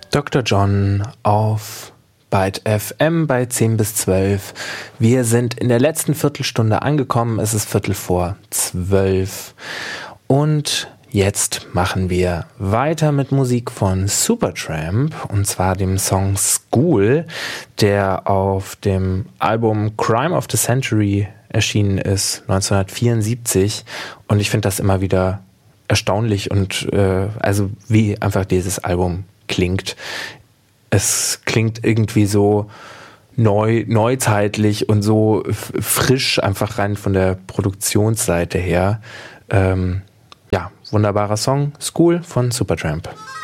Dr. John auf Byte FM bei 10 bis 12. Wir sind in der letzten Viertelstunde angekommen. Es ist 11:45. Und jetzt machen wir weiter mit Musik von Supertramp, und zwar dem Song School, der auf dem Album Crime of the Century erschienen ist, 1974. Und ich finde das immer wieder erstaunlich und also wie einfach dieses Album klingt. Es klingt irgendwie so neuzeitlich und so frisch, einfach rein von der Produktionsseite her. Ja, wunderbarer Song, School von Supertramp.